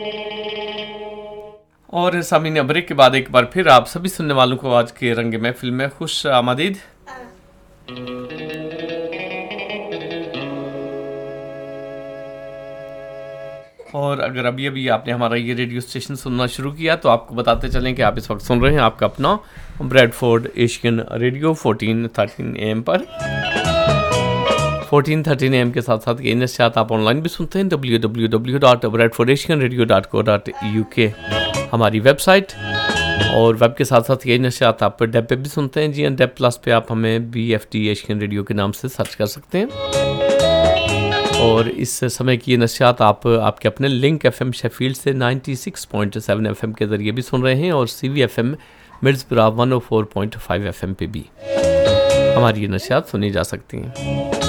और सामीन ब्रेक के बाद एक बार फिर आप सभी सुनने वालों को आज के रंग महफिल में खुश आमदीद। और अगर अभी अभी आपने हमारा ये रेडियो स्टेशन सुनना शुरू किया तो आपको बताते चलें कि आप इस वक्त सुन रहे हैं आपका अपना ब्रैडफोर्ड एशियन रेडियो 1413 AM पर। 1413 AM के साथ साथ ये नशियात आप ऑनलाइन भी सुनते हैं www.bradfordaasianradio.co.uk हमारी वेबसाइट। और वेब के साथ साथ ये नशियात आप डेप पे भी सुनते हैं जी। डेप प्लस पे आप हमें BFD एशियन रेडियो के नाम से सर्च कर सकते हैं। और इस समय की ये नशियात आप आपके अपने लिंक FM शेफील्ड से 96.7 FM के ज़रिए भी सुन रहे हैं और CVFM मिर्ज़पुरा 104.5 FM पे भी हमारी ये नशियात सुनी जा सकती हैं।